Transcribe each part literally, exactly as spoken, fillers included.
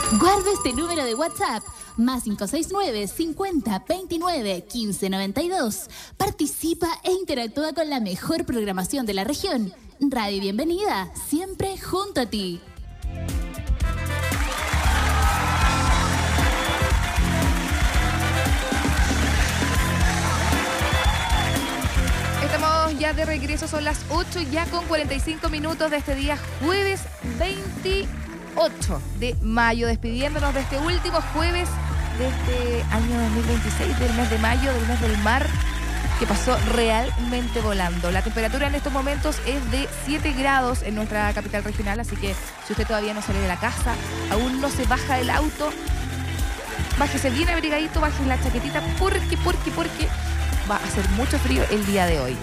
Guarda este número de WhatsApp, más cinco seis nueve, cincuenta, veintinueve, quince, noventa y dos. Participa e interactúa con la mejor programación de la región. Radio Bienvenida, siempre junto a ti. Estamos ya de regreso, son las ocho ya con cuarenta y cinco minutos de este día jueves veintiocho de mayo, despidiéndonos de este último jueves de este año dos mil veintiséis, del mes de mayo, del mes del mar, que pasó realmente volando. La temperatura en estos momentos es de siete grados en nuestra capital regional, así que si usted todavía no sale de la casa, aún no se baja del auto, bájese bien abrigadito, baje la chaquetita, porque, porque, porque va a hacer mucho frío el día de hoy.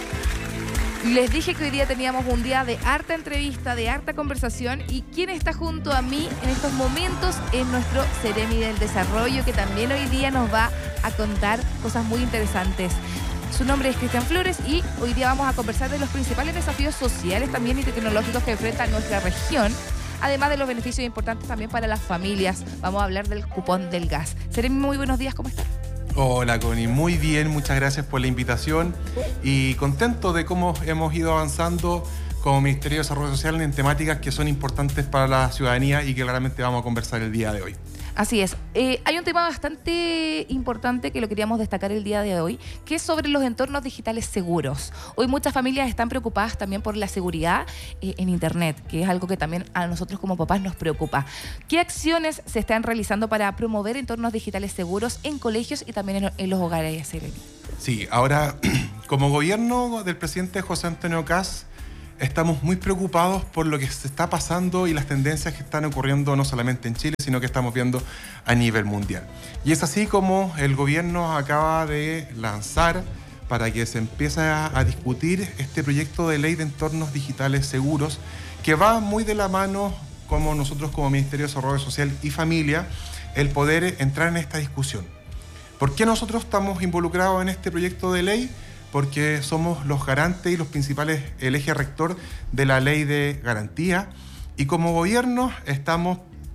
Les dije que hoy día teníamos un día de harta entrevista, de harta conversación, y quien está junto a mí en estos momentos es nuestro Seremi del Desarrollo, que también hoy día nos va a contar cosas muy interesantes. Su nombre es Cristian Flores y hoy día vamos a conversar de los principales desafíos sociales también y tecnológicos que enfrenta nuestra región, además de los beneficios importantes también para las familias. Vamos a hablar del cupón del gas. Seremi, muy buenos días, ¿cómo está? Hola Connie, muy bien, muchas gracias por la invitación y contento de cómo hemos ido avanzando como Ministerio de Desarrollo Social en temáticas que son importantes para la ciudadanía y que claramente vamos a conversar el día de hoy. Así es. Eh, hay un tema bastante importante que lo queríamos destacar el día de hoy, que es sobre los entornos digitales seguros. Hoy muchas familias están preocupadas también por la seguridad eh, en Internet, que es algo que también a nosotros como papás nos preocupa. ¿Qué acciones se están realizando para promover entornos digitales seguros en colegios y también en, en los hogares, Seremi? Sí, ahora como gobierno del presidente José Antonio Kast, estamos muy preocupados por lo que se está pasando y las tendencias que están ocurriendo no solamente en Chile, sino que estamos viendo a nivel mundial. Y es así como el gobierno acaba de lanzar para que se empiece a, a discutir este proyecto de ley de entornos digitales seguros, que va muy de la mano, como nosotros como Ministerio de Desarrollo Social y Familia, el poder entrar en esta discusión. ¿Por qué nosotros estamos involucrados en este proyecto de ley? Porque somos los garantes y los principales, el eje rector de la ley de garantía, y como gobierno estamos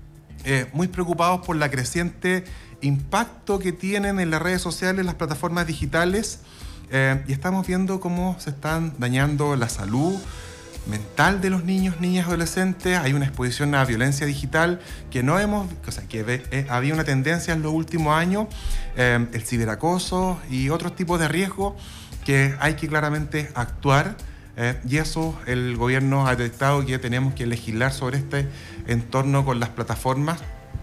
eh, muy preocupados por la creciente impacto que tienen en las redes sociales, las plataformas digitales, eh, y estamos viendo cómo se están dañando la salud mental de los niños, niñas, adolescentes. Hay una exposición a violencia digital que no hemos, o sea, que ve, eh, había una tendencia en los últimos años, eh, el ciberacoso y otros tipos de riesgos que hay que claramente actuar, eh, y eso el gobierno ha detectado que tenemos que legislar sobre este entorno con las plataformas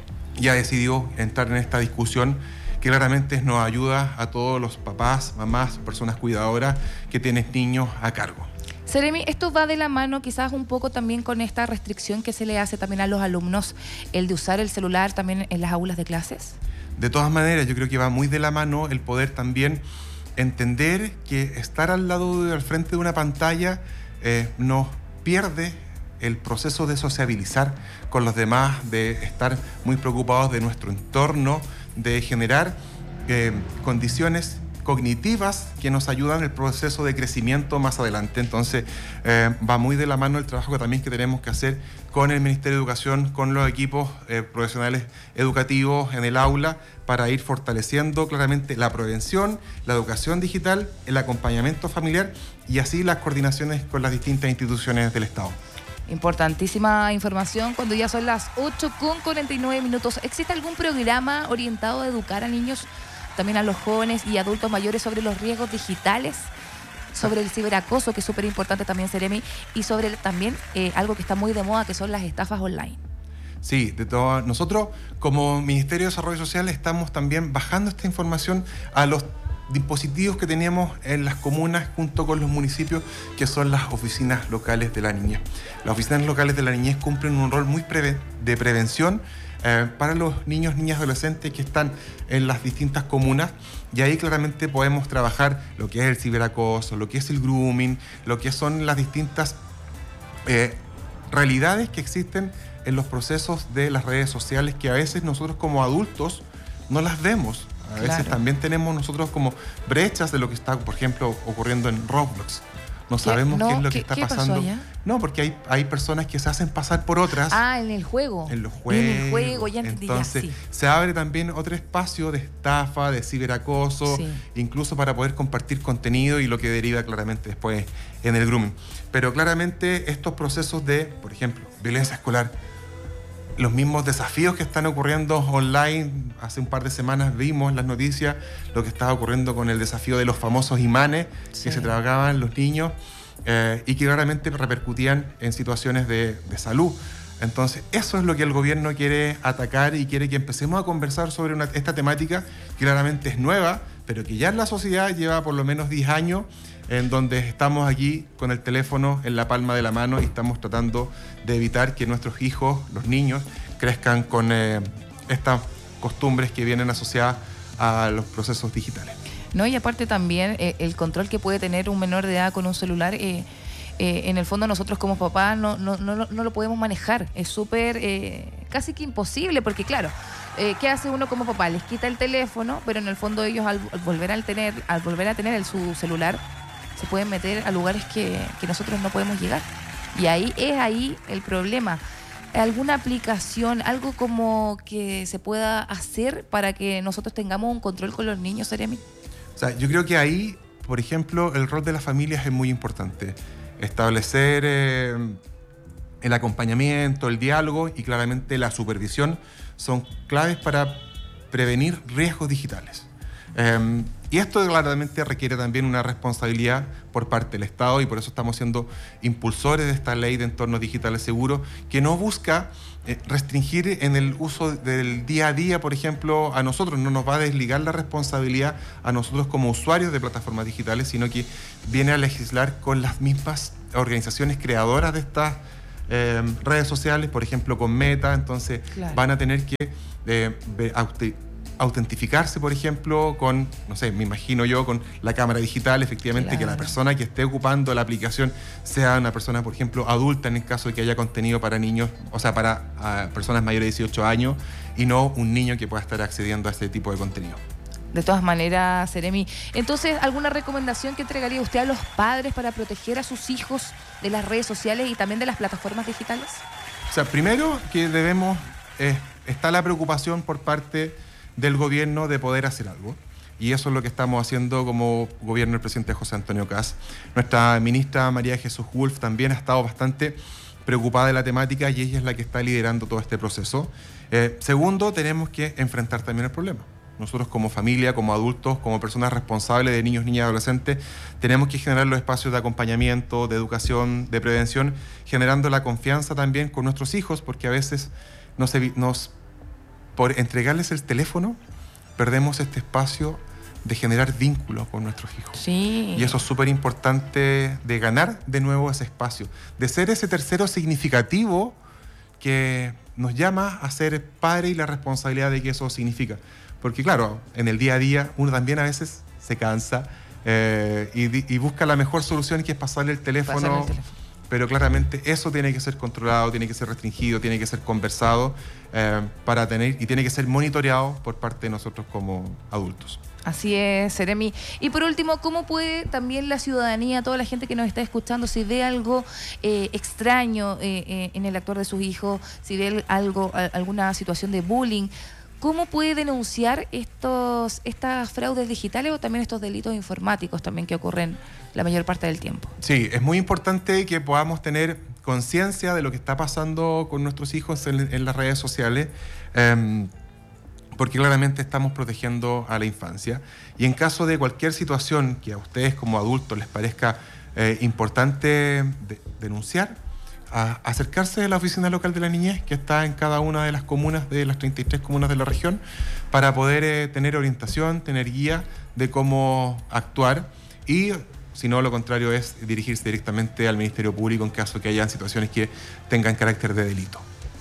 y ha decidido entrar en esta discusión que claramente nos ayuda a todos los papás, mamás, personas cuidadoras que tienen niños a cargo. Seremi, esto va de la mano quizás un poco también con esta restricción que se le hace también a los alumnos, el de usar el celular también en las aulas de clases. De todas maneras, yo creo que va muy de la mano el poder también entender que estar al lado, de, al frente de una pantalla eh, nos pierde el proceso de sociabilizar con los demás, de estar muy preocupados de nuestro entorno, de generar eh, condiciones cognitivas que nos ayudan en el proceso de crecimiento más adelante. Entonces eh, va muy de la mano el trabajo que también que tenemos que hacer con el Ministerio de Educación, con los equipos eh, profesionales educativos en el aula, para ir fortaleciendo claramente la prevención, la educación digital, el acompañamiento familiar y así las coordinaciones con las distintas instituciones del Estado. Importantísima información cuando ya son las ocho con cuarenta y nueve minutos. ¿Existe algún programa orientado a educar a niños, también a los jóvenes y adultos mayores, sobre los riesgos digitales, sobre el ciberacoso, que es súper importante también, Seremi, y sobre también eh, algo que está muy de moda, que son las estafas online? Sí, de todo, nosotros como Ministerio de Desarrollo Social estamos también bajando esta información a los dispositivos que teníamos en las comunas junto con los municipios, que son las oficinas locales de la niñez. Las oficinas locales de la niñez cumplen un rol muy preve- de prevención eh, para los niños, niñas, adolescentes que están en las distintas comunas, y ahí claramente podemos trabajar lo que es el ciberacoso, lo que es el grooming, lo que son las distintas eh, realidades que existen en los procesos de las redes sociales, que a veces nosotros como adultos no las vemos. A veces claro. También tenemos nosotros como brechas de lo que está, por ejemplo, ocurriendo en Roblox No sabemos no, qué es lo que ¿qué, está qué pasando. pasó allá? No, porque hay, hay personas que se hacen pasar por otras. Ah, en el juego. En los juegos. En el juego, ya entendí. Entonces, ya, sí. se abre también otro espacio de estafa, de ciberacoso, Sí. incluso para poder compartir contenido y lo que deriva claramente después en el grooming. Pero claramente estos procesos de, por ejemplo, violencia escolar, los mismos desafíos que están ocurriendo online. Hace un par de semanas vimos en las noticias lo que estaba ocurriendo con el desafío de los famosos imanes Sí. que se tragaban los niños eh, y que claramente repercutían en situaciones de, de salud. Entonces, eso es lo que el gobierno quiere atacar y quiere que empecemos a conversar sobre una, esta temática que claramente es nueva, pero que ya en la sociedad lleva por lo menos diez años, en donde estamos aquí con el teléfono en la palma de la mano y estamos tratando de evitar que nuestros hijos, los niños, crezcan con eh, estas costumbres que vienen asociadas a los procesos digitales. No, y aparte también eh, el control que puede tener un menor de edad con un celular, eh, eh, en el fondo nosotros como papás no, no, no, no lo podemos manejar. Es súper, eh, casi que imposible, porque claro, eh, ¿qué hace uno como papá? Les quita el teléfono, pero en el fondo ellos al, al volver, al tener, al volver a tener el, su celular, se pueden meter a lugares que, que nosotros no podemos llegar. Y ahí es ahí el problema. ¿Alguna aplicación, algo como que se pueda hacer para que nosotros tengamos un control con los niños, Seremi? O sea, yo creo que ahí, por ejemplo, el rol de las familias es muy importante. Establecer eh, el acompañamiento, el diálogo y claramente la supervisión son claves para prevenir riesgos digitales. Eh, y esto claramente requiere también una responsabilidad por parte del Estado y por eso estamos siendo impulsores de esta ley de entornos digitales seguros que no busca eh, restringir en el uso del día a día, por ejemplo, a nosotros, no nos va a desligar la responsabilidad a nosotros como usuarios de plataformas digitales, sino que viene a legislar con las mismas organizaciones creadoras de estas eh, redes sociales, por ejemplo con Meta, entonces Claro. van a tener que eh, auti- autentificarse, por ejemplo, con, no sé, me imagino yo, con la cámara digital, efectivamente, Claro. que la persona que esté ocupando la aplicación sea una persona, por ejemplo, adulta en el caso de que haya contenido para niños, o sea, para uh, personas mayores de dieciocho años y no un niño que pueda estar accediendo a este tipo de contenido. De todas maneras, Seremi, entonces, ¿alguna recomendación que entregaría usted a los padres para proteger a sus hijos de las redes sociales y también de las plataformas digitales? O sea, primero que debemos, eh, está la preocupación por parte del gobierno de poder hacer algo. Y eso es lo que estamos haciendo como gobierno del presidente José Antonio Kast. Nuestra ministra María Jesús Wolf también ha estado bastante preocupada de la temática y ella es la que está liderando todo este proceso. Eh, segundo, tenemos que enfrentar también el problema. Nosotros como familia, como adultos, como personas responsables de niños, niñas y adolescentes, tenemos que generar los espacios de acompañamiento, de educación, de prevención, generando la confianza también con nuestros hijos, porque a veces nos, nos por entregarles el teléfono, perdemos este espacio de generar vínculos con nuestros hijos. Sí. Y eso es súper importante, de ganar de nuevo ese espacio, de ser ese tercero significativo que nos llama a ser padre y la responsabilidad de que eso significa. Porque claro, en el día a día uno también a veces se cansa eh, y, y busca la mejor solución, que es pasarle el teléfono. Pasarle el teléfono. Pero claramente eso tiene que ser controlado, tiene que ser restringido, tiene que ser conversado eh, para tener, y tiene que ser monitoreado por parte de nosotros como adultos. Así es, Seremi. Y por último, ¿cómo puede también la ciudadanía, toda la gente que nos está escuchando, si ve algo eh, extraño eh, eh, en el actuar de sus hijos, si ve algo, a- alguna situación de bullying, cómo puede denunciar estos estas fraudes digitales o también estos delitos informáticos también que ocurren la mayor parte del tiempo? Sí, es muy importante que podamos tener conciencia de lo que está pasando con nuestros hijos en, en las redes sociales, eh, porque claramente estamos protegiendo a la infancia. Y en caso de cualquier situación que a ustedes como adultos les parezca eh, importante de, denunciar, a acercarse a la oficina local de la niñez, que está en cada una de las comunas, de las treinta y tres comunas de la región, para poder eh, tener orientación, tener guía de cómo actuar, y si no, lo contrario es dirigirse directamente al Ministerio Público en caso que hayan situaciones que tengan carácter de delito.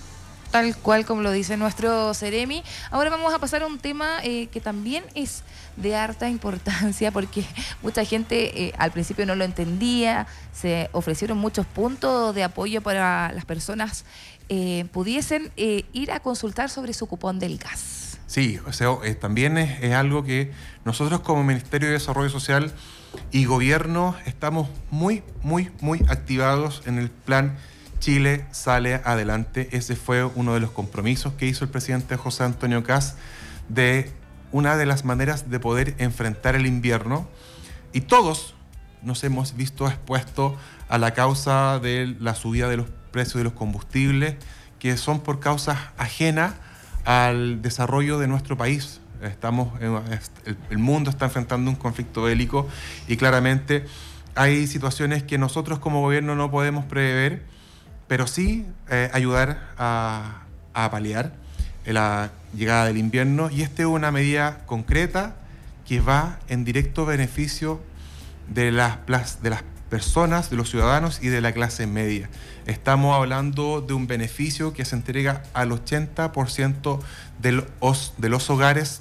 Tal cual como lo dice nuestro Seremi. Ahora vamos a pasar a un tema eh, que también es de harta importancia, porque mucha gente eh, al principio no lo entendía. Se ofrecieron muchos puntos de apoyo para las personas eh, pudiesen eh, ir a consultar sobre su cupón del gas. Sí, o sea, eh, también es, es algo que nosotros como Ministerio de Desarrollo Social y gobierno estamos muy, muy, muy activados en el plan Chile sale adelante. Ese fue uno de los compromisos que hizo el presidente José Antonio Kast, de una de las maneras de poder enfrentar el invierno, y todos nos hemos visto expuestos a la causa de la subida de los precios de los combustibles, que son por causas ajenas al desarrollo de nuestro país. Estamos en, el, el mundo está enfrentando un conflicto bélico y claramente hay situaciones que nosotros como gobierno no podemos prever, pero sí eh, ayudar a, a paliar la llegada del invierno, y esta es una medida concreta que va en directo beneficio de las, de las personas, de los ciudadanos y de la clase media. Estamos hablando de un beneficio que se entrega al ochenta por ciento de los, de los hogares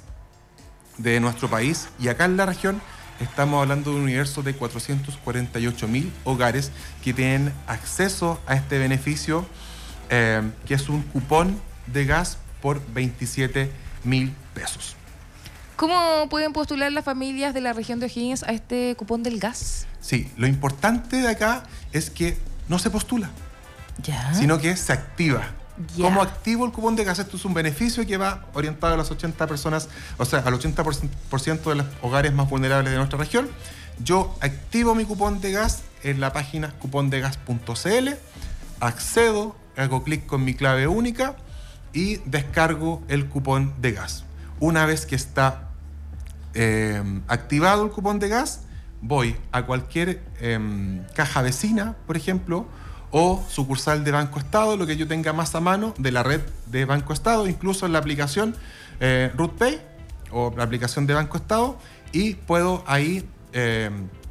de nuestro país, y acá en la región estamos hablando de un universo de cuatrocientos cuarenta y ocho mil hogares que tienen acceso a este beneficio, eh, que es un cupón de gas por veintisiete mil pesos. ¿Cómo pueden postular las familias de la región de O'Higgins a este cupón del gas? Sí, lo importante de acá es que no se postula, ¿ya?, sino que se activa. Ya. ¿Cómo activo el cupón de gas? Esto es un beneficio que va orientado a las ochenta personas, o sea, al ochenta por ciento de los hogares más vulnerables de nuestra región. Yo activo mi cupón de gas en la página cupón de gas punto c l, accedo, hago clic con mi clave única y descargo el cupón de gas. Una vez que está eh, activado el cupón de gas, voy a cualquier eh, caja vecina, por ejemplo, o sucursal de Banco Estado, lo que yo tenga más a mano de la red de Banco Estado, incluso en la aplicación eh, RootPay o la aplicación de Banco Estado, y puedo ahí eh,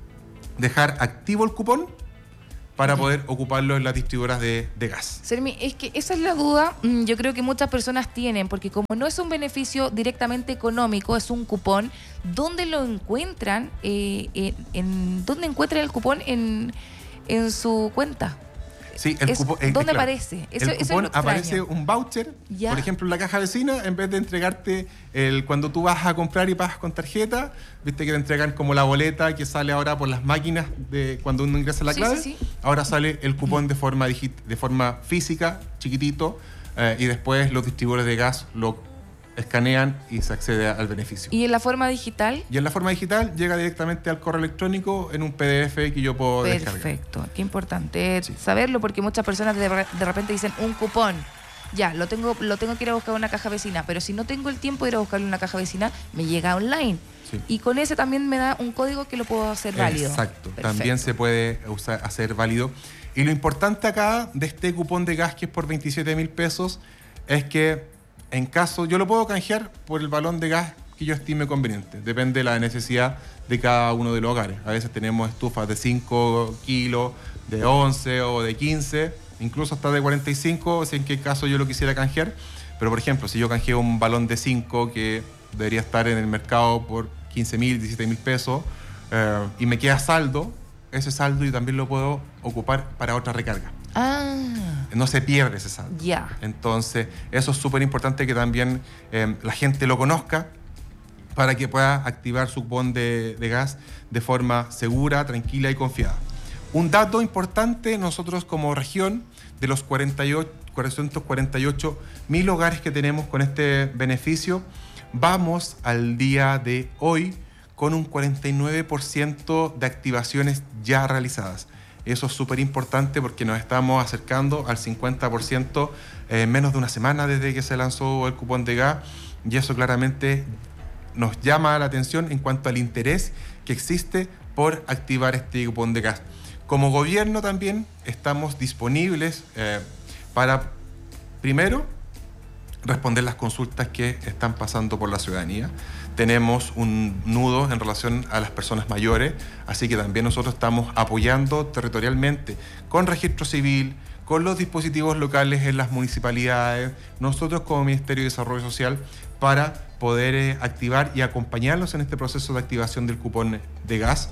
dejar activo el cupón para poder ocuparlo en las distribuidoras de, de gas. Sermi, es que esa es la duda, mm, yo creo que muchas personas tienen, porque como no es un beneficio directamente económico, es un cupón, ¿dónde lo encuentran? Eh, en, en, ¿Dónde encuentran el cupón en, en su cuenta? Sí, el es, cupón, eh, ¿Dónde claro, aparece? Eso, el eso cupón es lo aparece un voucher, ya, por ejemplo, en la caja vecina, en vez de entregarte el, cuando tú vas a comprar y pagas con tarjeta, viste que te entregan como la boleta que sale ahora por las máquinas de cuando uno ingresa la sí, clave. sí, sí. Ahora sale el cupón de forma digit, de forma física, chiquitito, eh, y después los distribuidores de gas lo escanean y se accede al beneficio. ¿Y en la forma digital? Y en la forma digital llega directamente al correo electrónico en un P D F que yo puedo Perfecto. descargar. Perfecto, qué importante Sí. saberlo, porque muchas personas de, de repente dicen un cupón. Ya, lo tengo, lo tengo que ir a buscar a una caja vecina, pero si no tengo el tiempo de ir a buscarlo en una caja vecina, me llega online. Sí. Y con ese también me da un código que lo puedo hacer válido. Exacto, Perfecto. también se puede usar, hacer válido. Y lo importante acá de este cupón de gas, que es por veintisiete mil pesos, es que en caso, yo lo puedo canjear por el balón de gas que yo estime conveniente. Depende de la necesidad de cada uno de los hogares. A veces tenemos estufas de cinco kilos, de once o de quince, incluso hasta de cuarenta y cinco, si en qué caso yo lo quisiera canjear. Pero, por ejemplo, si yo canjeo un balón de cinco que debería estar en el mercado por quince mil, diecisiete mil pesos, eh, y me queda saldo, ese saldo yo también lo puedo ocupar para otra recarga. Ah, No se pierde ese saldo. ya. Entonces, eso es súper importante que también eh, la gente lo conozca para que pueda activar su cupón de, de gas de forma segura, tranquila y confiada. Un dato importante, nosotros como región, de los cuatrocientos cuarenta y ocho mil hogares que tenemos con este beneficio, vamos al día de hoy con un cuarenta y nueve por ciento de activaciones ya realizadas. Eso es súper importante porque nos estamos acercando al cincuenta por ciento en menos de una semana desde que se lanzó el cupón de gas, y eso claramente nos llama la atención en cuanto al interés que existe por activar este cupón de gas. Como gobierno también estamos disponibles eh, para, primero, responder las consultas que están pasando por la ciudadanía. Tenemos un nudo en relación a las personas mayores, así que también nosotros estamos apoyando territorialmente con registro civil, con los dispositivos locales en las municipalidades, nosotros como Ministerio de Desarrollo Social, para poder eh, activar y acompañarlos en este proceso de activación del cupón de gas.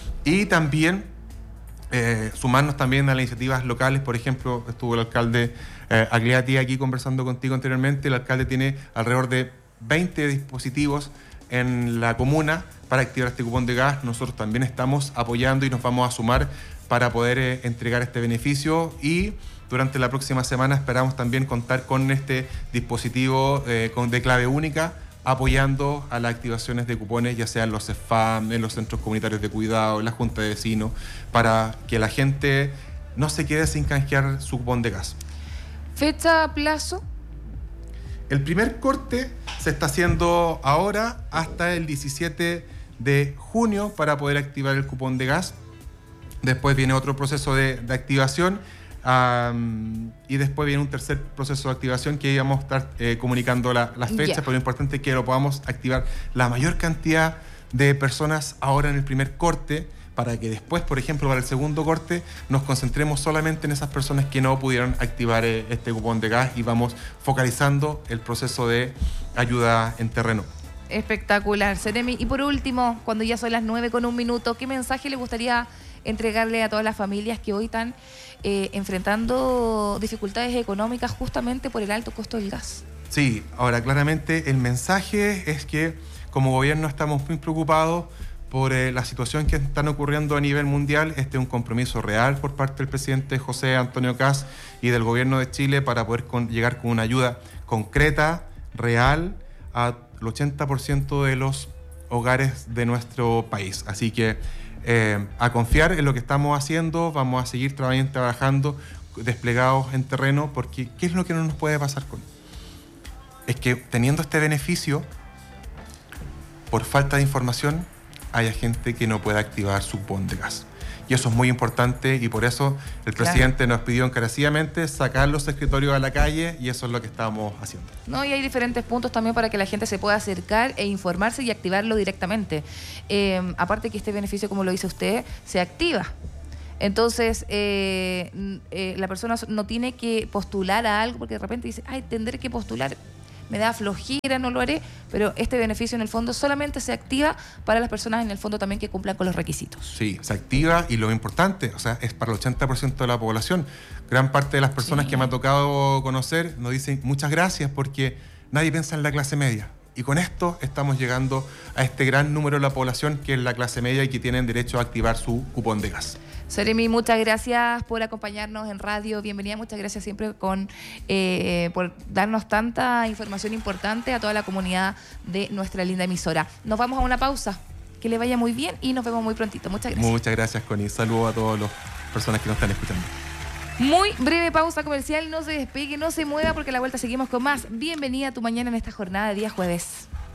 Y también eh, sumarnos también a las iniciativas locales. Por ejemplo, estuvo el alcalde eh, Agliati aquí conversando contigo anteriormente. El alcalde tiene alrededor de veinte dispositivos en la comuna para activar este cupón de gas. Nosotros también estamos apoyando y nos vamos a sumar para poder eh, entregar este beneficio, y durante la próxima semana esperamos también contar con este dispositivo eh, con, de clave única, apoyando a las activaciones de cupones, ya sea en los C E F A M, en los centros comunitarios de cuidado, en la Junta de Vecinos, para que la gente no se quede sin canjear su cupón de gas. ¿Fecha, plazo? El primer corte se está haciendo ahora hasta el diecisiete de junio para poder activar el cupón de gas. Después viene otro proceso de, de activación um, y después viene un tercer proceso de activación que íbamos a estar eh, comunicando la, las fechas, yeah. Pero lo importante es que lo podamos activar la mayor cantidad de personas ahora en el primer corte, para que después, por ejemplo, para el segundo corte, nos concentremos solamente en esas personas que no pudieron activar eh, este cupón de gas, y vamos focalizando el proceso de ayuda en terreno. Espectacular, Seremi. Y por último, cuando ya son las nueve con un minuto, ¿qué mensaje le gustaría entregarle a todas las familias que hoy están eh, enfrentando dificultades económicas justamente por el alto costo del gas? Sí, ahora claramente el mensaje es que como gobierno estamos muy preocupados por eh, la situación que están ocurriendo a nivel mundial. Este es un compromiso real por parte del presidente José Antonio Kast y del gobierno de Chile para poder con, llegar con una ayuda concreta, real, al ochenta por ciento de los hogares de nuestro país. Así que eh, a confiar en lo que estamos haciendo, vamos a seguir trabajando, trabajando desplegados en terreno, porque ¿qué es lo que no nos puede pasar con? Es que teniendo este beneficio, por falta de información, haya gente que no pueda activar su cupón de gas. Y eso es muy importante, y por eso el presidente claro. nos pidió encarecidamente sacar los escritorios a la calle, y eso es lo que estamos haciendo. No, y hay diferentes puntos también para que la gente se pueda acercar e informarse y activarlo directamente. Eh, aparte que este beneficio, como lo dice usted, se activa. Entonces, eh, eh, la persona no tiene que postular a algo, porque de repente dice, ay, tendré que postular, me da flojera, no lo haré, pero este beneficio en el fondo solamente se activa para las personas en el fondo también que cumplan con los requisitos. Sí, se activa, y lo importante, o sea, es para el ochenta por ciento de la población. Gran parte de las personas sí. que me ha tocado conocer nos dicen muchas gracias, porque nadie piensa en la clase media. Y con esto estamos llegando a este gran número de la población que es la clase media y que tienen derecho a activar su cupón de gas. Seremi, muchas gracias por acompañarnos en radio. Bienvenida, muchas gracias siempre con eh, por darnos tanta información importante a toda la comunidad de nuestra linda emisora. Nos vamos a una pausa. Que le vaya muy bien y nos vemos muy prontito. Muchas gracias. Muchas gracias, Connie. Saludos a todas las personas que nos están escuchando. Muy breve pausa comercial. No se despegue, no se mueva, porque a la vuelta seguimos con más. Bienvenida a tu mañana en esta jornada de día jueves.